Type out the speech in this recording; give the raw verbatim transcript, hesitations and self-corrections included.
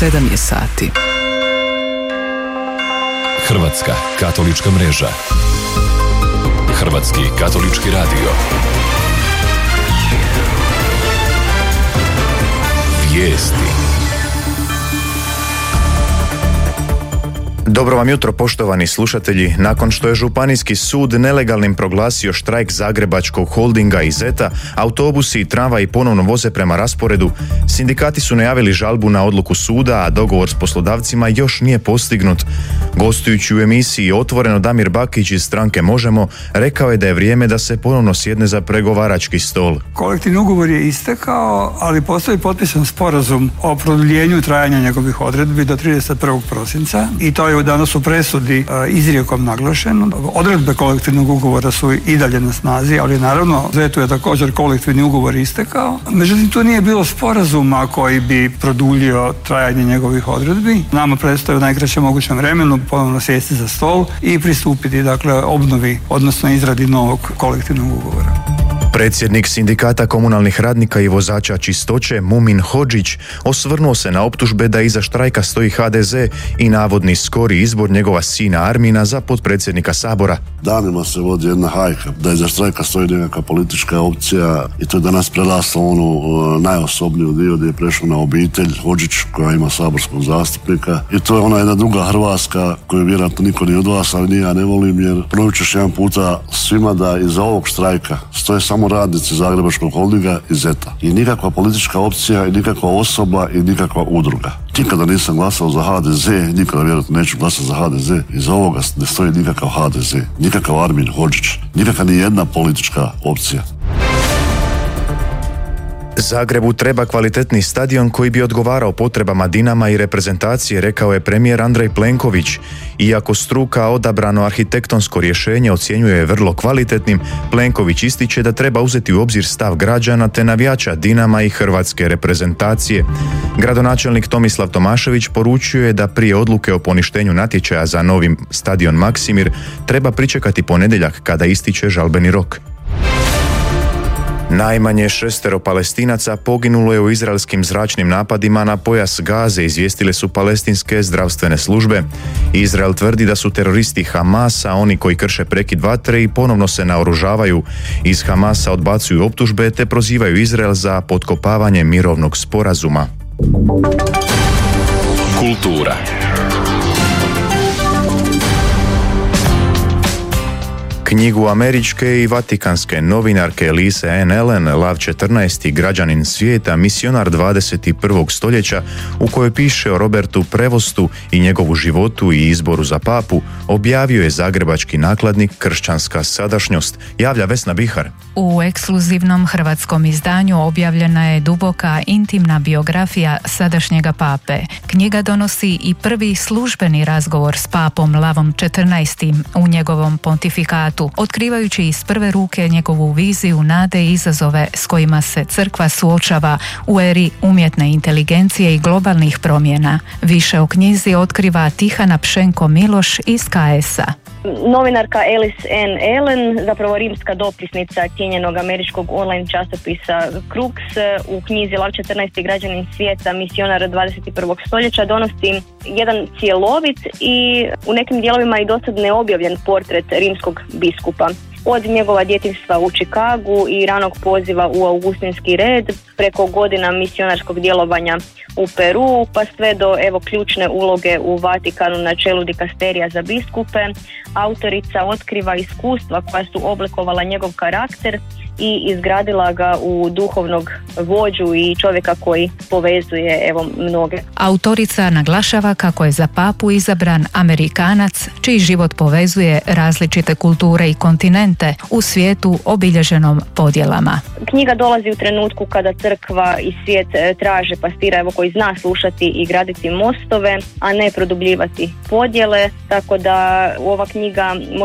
sedam je sati. Hrvatska katolička mreža. Hrvatski katolički radio. Vijesti. Dobro vam jutro, poštovani slušatelji. Nakon što je Županijski sud nelegalnim proglasio štrajk Zagrebačkog holdinga i Zeta, autobusi i tramvaji ponovno voze prema rasporedu. Sindikati su najavili žalbu na odluku suda, a dogovor s poslodavcima još nije postignut. Gostujući u emisiji Otvoreno, Damir Bakić iz stranke Možemo rekao je da je vrijeme da se ponovno sjedne za pregovarački stol. Kolektivni ugovor je istekao, ali postoji potpisan sporazum o produljenju trajanja njegovih odredbi do trideset prvog prosinca i to je danas u presudi izrijekom naglašeno. Odredbe kolektivnog ugovora su i dalje na snazi, ali naravno Zetu je također kolektivni ugovor istekao. Međutim, tu nije bilo sporazuma koji bi produljio trajanje njegovih odredbi. Nama predstoji u najkraćem mogućem vremenu ponovno sjesti za stol i pristupiti, dakle, obnovi, odnosno izradi novog kolektivnog ugovora. Predsjednik sindikata komunalnih radnika i vozača čistoće Mumin Hodžić osvrnuo se na optužbe da iza štrajka stoji ha de ze i navodni skori izbor njegova sina Armina za potpredsjednika Sabora. Danima se vodi jedna hajka da iza štrajka stoji nekakva politička opcija i to je danas preraslo onu najosobniju dio gdje je prešlo na obitelj Hodžić koja ima saborskog zastupnika i to je ona jedna druga Hrvatska koju vjerojatno niko ni od vas, ali ni ja ne volim, jer ponovit ću još jedan puta svima da iza ovog štrajka stoje samo radnici Zagrebačkog holdinga i Zeta. I nikakva politička opcija, i nikakva osoba, i nikakva udruga. Nikada nisam glasao za ha de ze, nikada vjerojatno neću glasati za ha de ze. Iza ovoga ne stoji nikakav ha de ze, nikakav Armin Hodžić, nikakva ni jedna politička opcija. Zagrebu treba kvalitetni stadion koji bi odgovarao potrebama Dinama i reprezentacije, rekao je premijer Andrej Plenković. Iako struka odabrano arhitektonsko rješenje ocjenjuje vrlo kvalitetnim, Plenković ističe da treba uzeti u obzir stav građana te navijača Dinama i hrvatske reprezentacije. Gradonačelnik Tomislav Tomašević poručio je da prije odluke o poništenju natječaja za novi stadion Maksimir treba pričekati ponedjeljak kada ističe žalbeni rok. Najmanje šestero Palestinaca poginulo je u izraelskim zračnim napadima na pojas Gaze, izvijestile su palestinske zdravstvene službe. Izrael tvrdi da su teroristi Hamasa oni koji krše prekid vatre i ponovno se naoružavaju. Iz Hamasa odbacuju optužbe te prozivaju Izrael za potkopavanje mirovnog sporazuma. Kultura. Knjigu američke i vatikanske novinarke Lise Ann Allen, Lav četrnaesti, građanin svijeta, misionar dvadeset prvog stoljeća, u kojoj piše o Robertu Prevostu i njegovu životu i izboru za papu, objavio je zagrebački nakladnik Kršćanska sadašnjost. Javlja Vesna Bihar. U ekskluzivnom hrvatskom izdanju objavljena je duboka intimna biografija sadašnjega pape. Knjiga donosi i prvi službeni razgovor s papom Lavom četrnaestim u njegovom pontifikatu, otkrivajući iz prve ruke njegovu viziju nade i izazove s kojima se crkva suočava u eri umjetne inteligencije i globalnih promjena. Više o knjizi otkriva Tihana Pšenko Miloš iz ka es a. Novinarka Lise Ann Allen, zapravo rimska dopisnica cijenjenog američkog online časopisa Crux, u knjizi Lav četrnaesti, građanin svijeta, misionar dvadeset prvog stoljeća, donosi jedan cjelovit i u nekim dijelovima i dosad neobjavljen portret rimskog biskupa. Od njegova djetinjstva u Čikagu i ranog poziva u augustinski red, preko godina misionarskog djelovanja u Peru, pa sve do evo ključne uloge u Vatikanu na čelu dikasterija za biskupe, autorica otkriva iskustva koja su oblikovala njegov karakter i izgradila ga u duhovnog vođu i čovjeka koji povezuje evo mnoge. Autorica naglašava kako je za papu izabran Amerikanac čiji život povezuje različite kulture i kontinente u svijetu obilježenom podjelama. Knjiga dolazi u trenutku kada crkva i svijet traže pastira evo koji zna slušati i graditi mostove, a ne produbljivati podjele, tako da ova knjiga